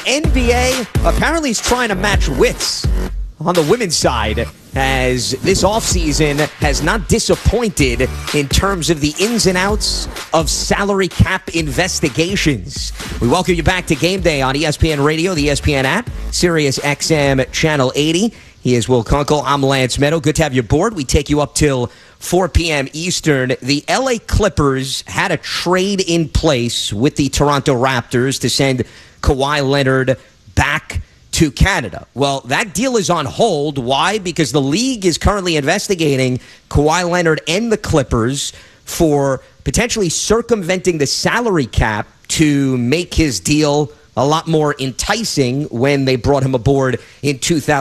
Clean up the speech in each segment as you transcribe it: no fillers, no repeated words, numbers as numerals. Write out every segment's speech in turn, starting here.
NBA apparently is trying to match wits on the women's side, as this offseason has not disappointed in terms of the ins and outs of salary cap investigations. We welcome you back to Game Day on ESPN Radio, the ESPN app, Sirius XM Channel 80. He is Will Kunkel. I'm Lance Meadow. Good to have you aboard. We take you up till 4 p.m. Eastern. The LA Clippers had a trade in place with the Toronto Raptors to send Kawhi Leonard back to Canada. Well, that deal is on hold. Why? Because the league is currently investigating Kawhi Leonard and the Clippers for potentially circumventing the salary cap to make his deal a lot more enticing when they brought him aboard in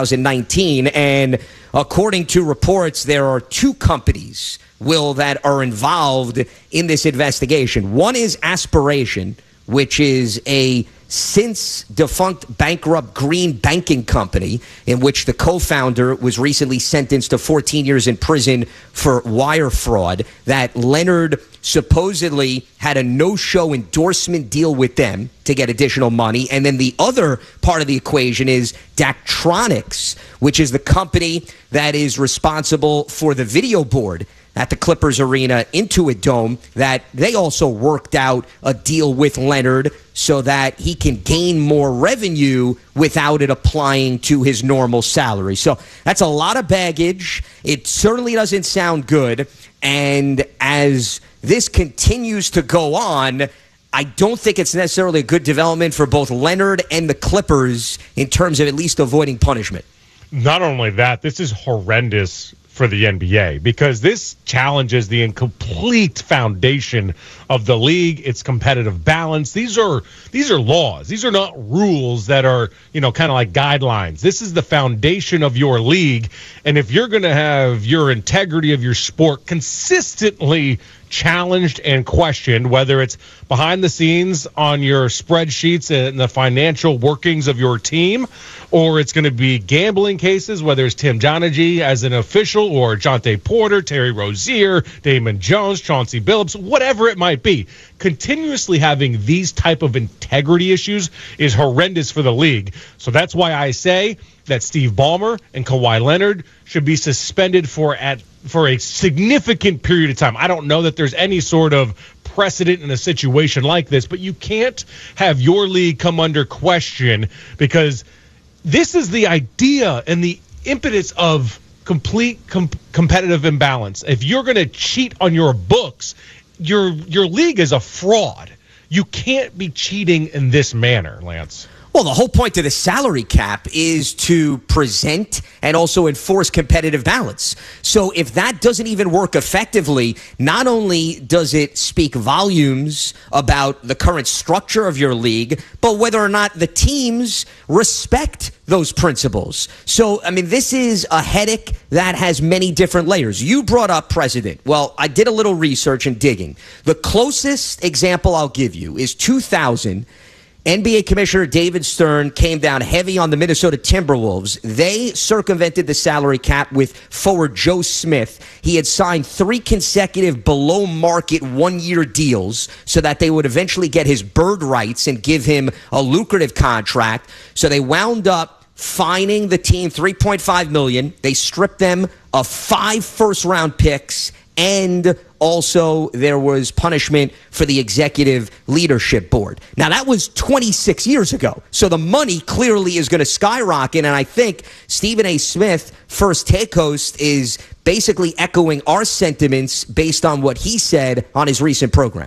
2019. And according to reports, there are two companies, Will, that are involved in this investigation. One is Aspiration, which is a since defunct bankrupt green banking company in which the co-founder was recently sentenced to 14 years in prison for wire fraud, that Leonard supposedly had a no-show endorsement deal with them to get additional money. And then the other part of the equation is Daktronics, which is the company that is responsible for the video board at the Clippers Arena, Intuit Dome, that they also worked out a deal with Leonard so that he can gain more revenue without it applying to his normal salary. So that's a lot of baggage. It certainly doesn't sound good. And as this continues to go on, I don't think it's necessarily a good development for both Leonard and the Clippers in terms of at least avoiding punishment. Not only that, this is horrendous for the NBA, because this challenges the incomplete foundation of the league, its competitive balance. These are laws. These are not rules that are, kind of like guidelines. This is the foundation of your league. And if you're going to have your integrity of your sport consistently challenged and questioned, whether it's behind the scenes on your spreadsheets and the financial workings of your team, or it's going to be gambling cases, whether it's Tim Donaghy as an official or Jonte Porter, Terry Rozier, Damon Jones, Chauncey Billups, whatever it might be. Continuously having these type of integrity issues is horrendous for the league. So that's why I say that Steve Ballmer and Kawhi Leonard should be suspended for a significant period of time. I don't know that there's any sort of precedent in a situation like this, but you can't have your league come under question, because this is the idea and the impetus of complete competitive imbalance. If you're going to cheat on your books, your league is a fraud. You can't be cheating in this manner, Lance. Well, the whole point of the salary cap is to present and also enforce competitive balance. So if that doesn't even work effectively, not only does it speak volumes about the current structure of your league, but whether or not the teams respect those principles. So, this is a headache that has many different layers. You brought up precedent. Well, I did a little research and digging. The closest example I'll give you is 2000. NBA Commissioner David Stern came down heavy on the Minnesota Timberwolves. They circumvented the salary cap with forward Joe Smith. He had signed 3 consecutive below-market one-year deals so that they would eventually get his bird rights and give him a lucrative contract. So they wound up fining the team $3.5 million. They stripped them of 5 first-round picks, and also there was punishment for the executive leadership board. Now, that was 26 years ago, so the money clearly is going to skyrocket, and I think Stephen A. Smith, First Take host, is basically echoing our sentiments based on what he said on his recent program.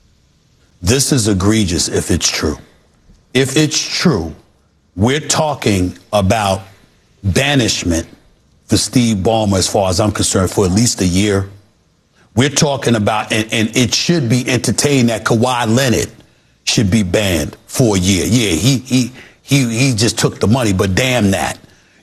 This is egregious if it's true. If it's true, we're talking about banishment for Steve Ballmer, as far as I'm concerned, for at least a year. We're talking about, and it should be entertained, that Kawhi Leonard should be banned for a year. Yeah, he just took the money, but damn that.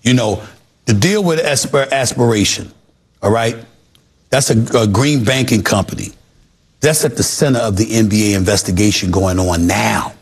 The deal with Aspiration, all right? That's a green banking company. That's at the center of the NBA investigation going on now.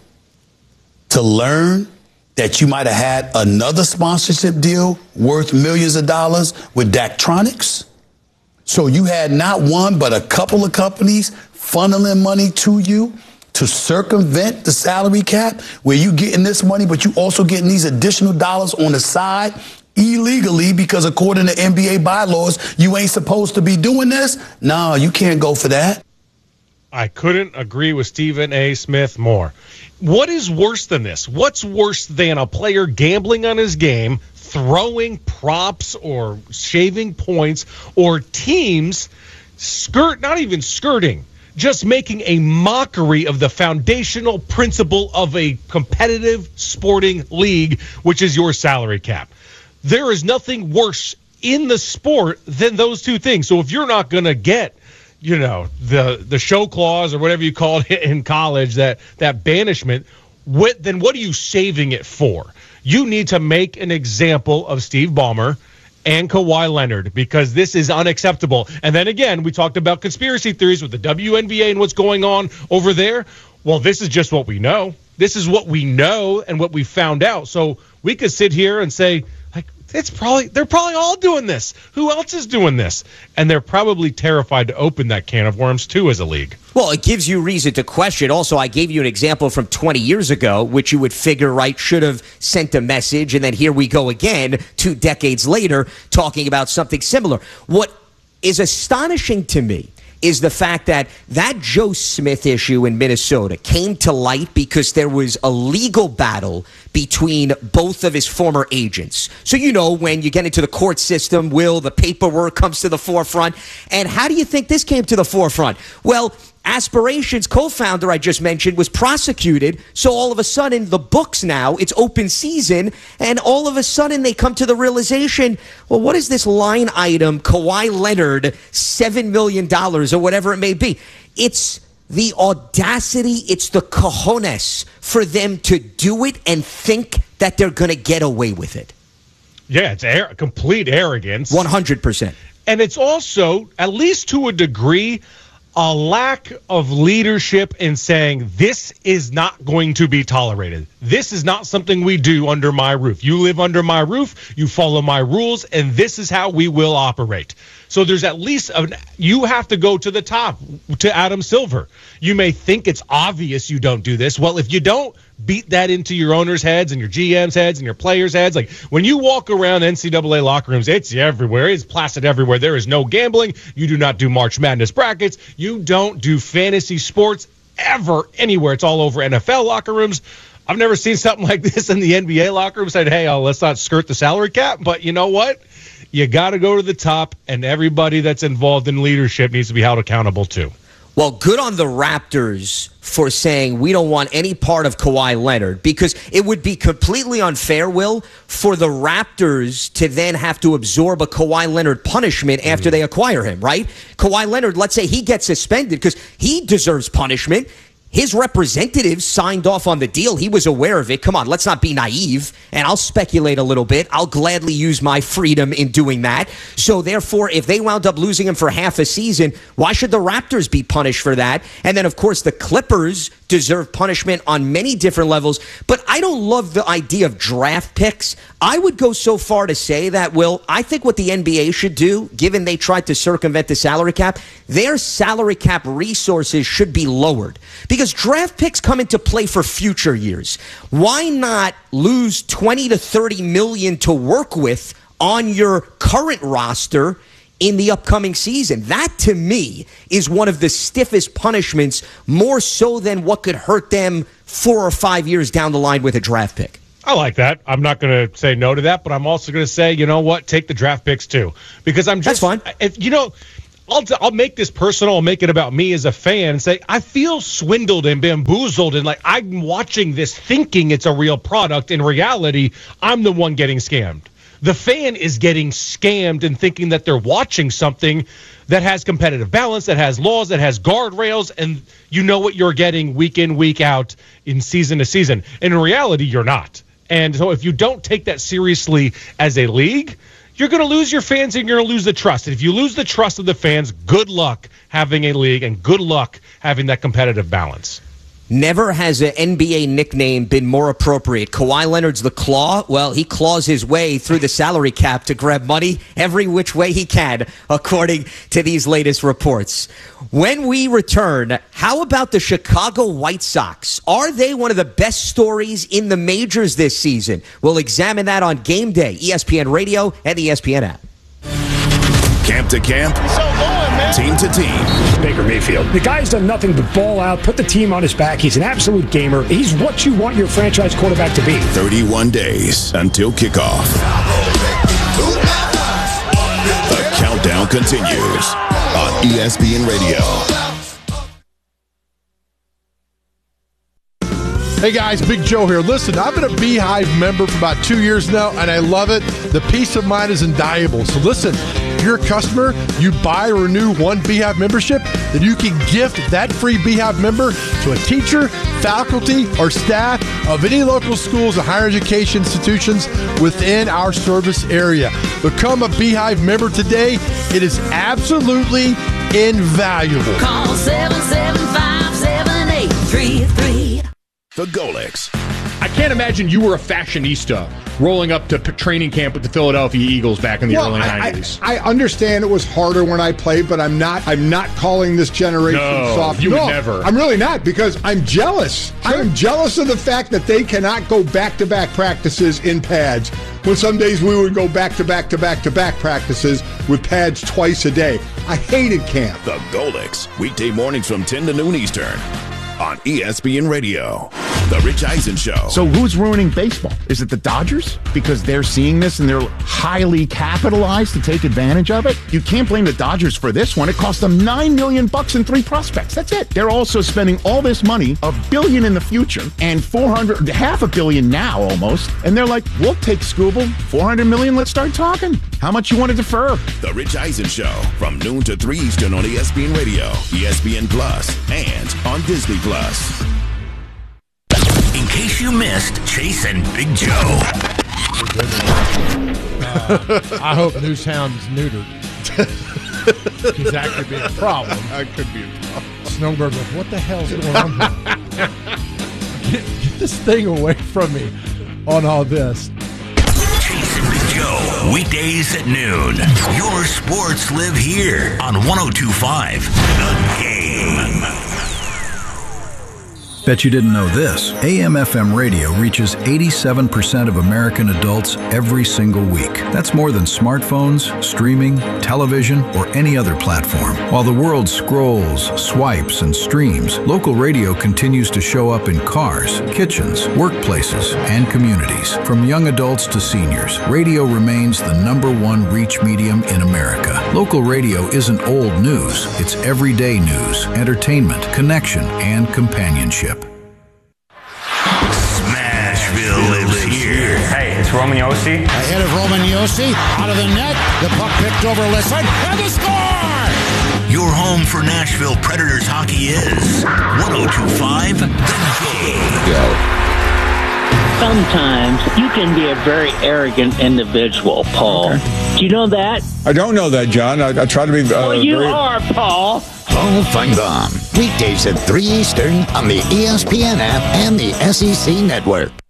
To learn that you might have had another sponsorship deal worth millions of dollars with Daktronics. So you had not one, but a couple of companies funneling money to you to to circumvent the salary cap, where you getting this money, but you also getting these additional dollars on the side illegally, because according to NBA bylaws, you ain't supposed to be doing this? No, you can't go for that. I couldn't agree with Stephen A. Smith more. What is worse than this? What's worse than a player gambling on his game, throwing props or shaving points, or teams not even skirting, just making a mockery of the foundational principle of a competitive sporting league, which is your salary cap? There is nothing worse in the sport than those two things. So if you're not going to get, the show clause or whatever you call it in college, that banishment, then what are you saving it for? You need to make an example of Steve Ballmer and Kawhi Leonard, because this is unacceptable. And then again, we talked about conspiracy theories with the WNBA and what's going on over there. Well, this is just what we know. This is what we know and what we found out. So we could sit here and say, they're probably all doing this. Who else is doing this? And they're probably terrified to open that can of worms too as a league. Well, it gives you reason to question. Also, I gave you an example from 20 years ago, which you would figure, should have sent a message. And then here we go again, 2 decades later, talking about something similar. What is astonishing to me is the fact that Joe Smith issue in Minnesota came to light because there was a legal battle between both of his former agents. So, when you get into the court system, the paperwork comes to the forefront. And how do you think this came to the forefront? Well, Aspirations co-founder I just mentioned was prosecuted, so all of a sudden the books now, it's open season, and all of a sudden they come to the realization, well, what is this line item, Kawhi Leonard, $7 million or whatever it may be? It's the audacity, it's the cojones for them to do it and think that they're going to get away with it. Yeah, it's complete arrogance. 100%. And it's also, at least to a degree, a lack of leadership in saying this is not going to be tolerated. This is not something we do under my roof. You live under my roof, you follow my rules, and this is how we will operate. So there's at least you have to go to the top, to Adam Silver. You may think it's obvious you don't do this. Well, if you don't beat that into your owners' heads and your GM's heads and your players' heads, like when you walk around NCAA locker rooms, it's everywhere. It's plastered everywhere. There is no gambling. You do not do March Madness brackets. You don't do fantasy sports ever anywhere. It's all over NFL locker rooms. I've never seen something like this in the NBA locker room. Said, hey, let's not skirt the salary cap. But you know what? You got to go to the top, and everybody that's involved in leadership needs to be held accountable too. Well, good on the Raptors for saying we don't want any part of Kawhi Leonard, because it would be completely unfair, Will, for the Raptors to then have to absorb a Kawhi Leonard punishment after they acquire him, right? Kawhi Leonard, let's say he gets suspended because he deserves punishment. His representatives signed off on the deal. He was aware of it. Come on, let's not be naive. And I'll speculate a little bit. I'll gladly use my freedom in doing that. So therefore, if they wound up losing him for half a season, why should the Raptors be punished for that? And then, of course, the Clippers deserve punishment on many different levels. But I don't love the idea of draft picks. I would go so far to say that, Will, I think what the NBA should do, given they tried to circumvent the salary cap, their salary cap resources should be lowered. Because draft picks come into play for future years. Why not lose 20 to 30 million to work with on your current roster in the upcoming season? That, to me, is one of the stiffest punishments, more so than what could hurt them 4 or 5 years down the line with a draft pick. I like that. I'm not going to say no to that, but I'm also going to say, you know what? Take the draft picks too, because I'm just. That's fine. I'll make this personal. I'll make it about me as a fan and say I feel swindled and bamboozled, and like I'm watching this thinking it's a real product. In reality, I'm the one getting scammed. The fan is getting scammed and thinking that they're watching something that has competitive balance, that has laws, that has guardrails, and you know what you're getting week in, week out, in season to season. And in reality, you're not. And so if you don't take that seriously as a league, you're going to lose your fans and you're going to lose the trust. And if you lose the trust of the fans, good luck having a league and good luck having that competitive balance. Never has an NBA nickname been more appropriate. Kawhi Leonard's the Claw. Well, he claws his way through the salary cap to grab money every which way he can, according to these latest reports. When we return, how about the Chicago White Sox? Are they one of the best stories in the majors this season? We'll examine that on Game Day, ESPN Radio and the ESPN app. Camp to camp, team to team. Baker Mayfield. The guy's done nothing but ball out, put the team on his back. He's an absolute gamer. He's what you want your franchise quarterback to be. 31 days until kickoff. The countdown continues on ESPN Radio. Hey guys, Big Joe here. Listen, I've been a Beehive member for about 2 years now, and I love it. The peace of mind is invaluable. So listen, if you're a customer, you buy or renew one Beehive membership, then you can gift that free Beehive member to a teacher, faculty, or staff of any local schools and higher education institutions within our service area. Become a Beehive member today. It is absolutely invaluable. Call 775-7833. The Golics. I can't imagine you were a fashionista rolling up to training camp with the Philadelphia Eagles back in the early 90s. I understand it was harder when I played, but I'm not calling this generation soft. You would never. I'm really not, because I'm jealous. I'm jealous of the fact that they cannot go back-to-back practices in pads, when some days we would go back-to-back practices with pads twice a day. I hated camp. The Golics. Weekday mornings from 10 to noon Eastern on ESPN Radio. The Rich Eisen Show. So who's ruining baseball? Is it the Dodgers? Because they're seeing this and they're highly capitalized to take advantage of it? You can't blame the Dodgers for this one. It cost them $9 million and 3 prospects. That's it. They're also spending all this money, $1 billion in the future, and $500 million now almost. And they're like, we'll take Scooble, $400 million, let's start talking. How much you want to defer? The Rich Eisen Show from noon to 3 Eastern on ESPN Radio, ESPN Plus, and on Disney Plus. In case you missed Chase and Big Joe. I hope Newtown's neutered. Because that could be a problem. That could be a problem. Snowbird, what the hell's going on here? Get this thing away from me on all this. Chase and Big Joe, weekdays at noon. Your sports live here on 102.5 The Game. Bet you didn't know this. AM/FM radio reaches 87% of American adults every single week. That's more than smartphones, streaming, television, or any other platform. While the world scrolls, swipes, and streams, local radio continues to show up in cars, kitchens, workplaces, and communities. From young adults to seniors, radio remains the #1 reach medium in America. Local radio isn't old news. It's everyday news, entertainment, connection, and companionship. Smashville lives here. Hey, it's Roman Yossi. Ahead of Roman Yossi, out of the net, the puck picked over Lisson, and the score! Your home for Nashville Predators hockey is 102.5 The Game. Sometimes you can be a very arrogant individual, Paul. Okay. Do you know that? I don't know that, John. I try to be well, you are, Paul. Paul Feinbaum. Weekdays at 3 Eastern on the ESPN app and the SEC Network.